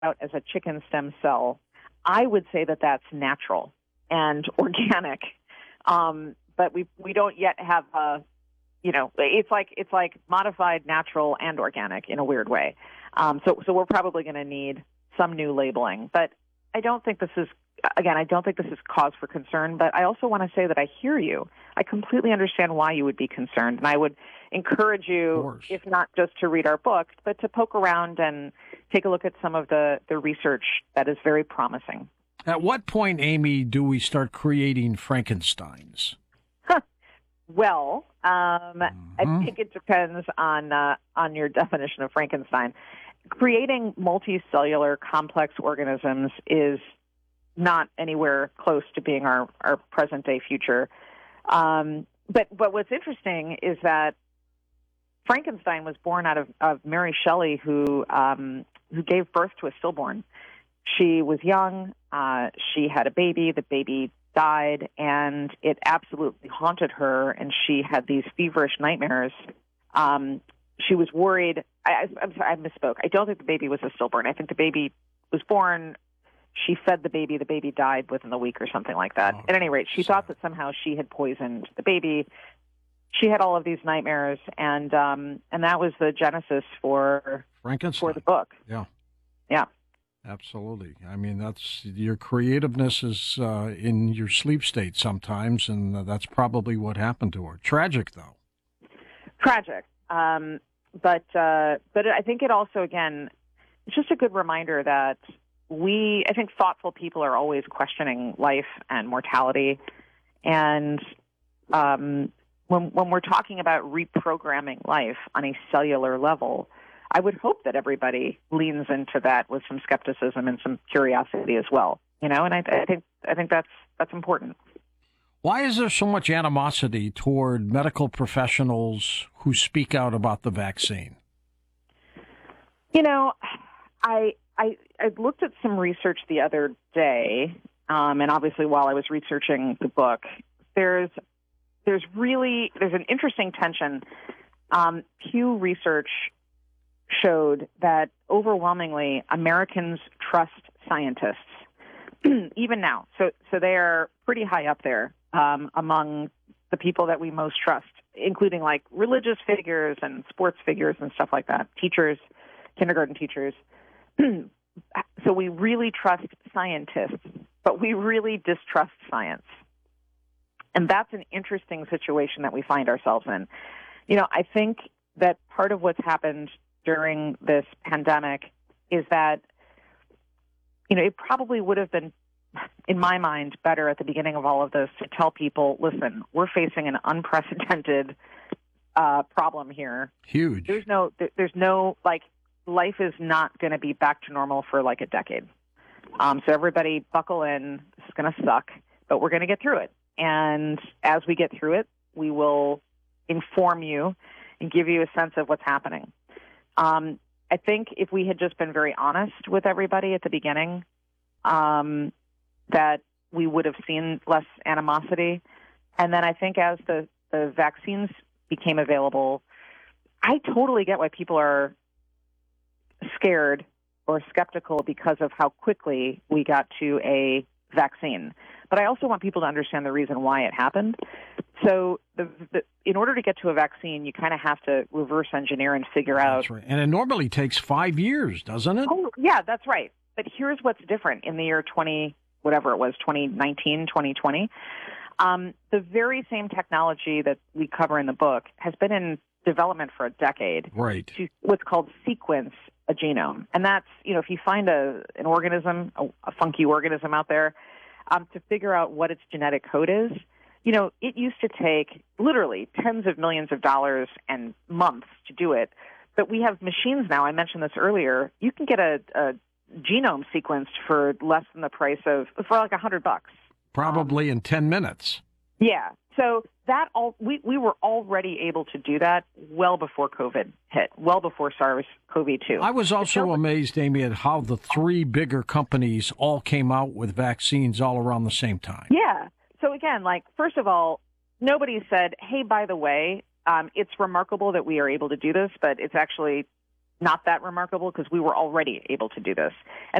as a chicken stem cell, I would say that that's natural and organic. But we don't yet have it's like modified, natural, and organic in a weird way. So we're probably going to need some new labeling. But I don't think this is cause for concern. But I also want to say that I hear you. I completely understand why you would be concerned, and I would encourage you, if not just to read our book, but to poke around and take a look at some of the research that is very promising. At what point, Amy, do we start creating Frankensteins? Well, I think it depends on your definition of Frankenstein. Creating multicellular complex organisms is not anywhere close to being our present-day future. But what's interesting is that Frankenstein was born out of Mary Shelley, who gave birth to a stillborn. She was young. She had a baby. The baby died, and it absolutely haunted her, and she had these feverish nightmares. She was worried. I'm sorry, I misspoke. I don't think the baby was a stillborn. I think the baby was born. She fed the baby. The baby died within a week or something like that. At any rate, she thought that somehow she had poisoned the baby. She had all of these nightmares, and that was the genesis for Frankenstein. For the book. Yeah. Yeah. Absolutely. I mean, that's your creativeness is in your sleep state sometimes, and that's probably what happened to her. Tragic, though. Tragic. But I think it also, again, it's just a good reminder that I think thoughtful people are always questioning life and mortality. And when we're talking about reprogramming life on a cellular level, I would hope that everybody leans into that with some skepticism and some curiosity as well. And I think that's important. Why is there so much animosity toward medical professionals who speak out about the vaccine? I looked at some research the other day, and obviously while I was researching the book, there's an interesting tension. Pew Research showed that overwhelmingly Americans trust scientists, even now. So they are pretty high up there among the people that we most trust, including like religious figures and sports figures and stuff like that, teachers, kindergarten teachers. So we really trust scientists, but we really distrust science. And that's an interesting situation that we find ourselves in. I think that part of what's happened during this pandemic is that, it probably would have been, in my mind, better at the beginning of all of this to tell people, listen, we're facing an unprecedented problem here. Huge. There's no life is not going to be back to normal for like a decade. So everybody buckle in. This is going to suck, but we're going to get through it. And as we get through it, we will inform you and give you a sense of what's happening. I think if we had just been very honest with everybody at the beginning, that we would have seen less animosity. And then I think as the vaccines became available, I totally get why people are scared or skeptical because of how quickly we got to a vaccine. But I also want people to understand the reason why it happened. So in order to get to a vaccine, you kind of have to reverse engineer and figure out. That's right. And it normally takes 5 years, doesn't it? Oh, yeah, that's right. But here's what's different in the year 2019, 2020. The very same technology that we cover in the book has been in development for a decade. Right. To what's called sequence a genome. And that's, if you find an organism, a funky organism out there, to figure out what its genetic code is, it used to take literally tens of millions of dollars and months to do it. But we have machines now. I mentioned this earlier. You can get a genome sequenced for less than the price for like $100. Probably in 10 minutes. Yeah. So we were already able to do that well before COVID hit, well before SARS-CoV-2. I was also amazed, Amy, at how the three bigger companies all came out with vaccines all around the same time. Yeah. So again, first of all, nobody said, hey, by the way, it's remarkable that we are able to do this, but it's actually not that remarkable because we were already able to do this. And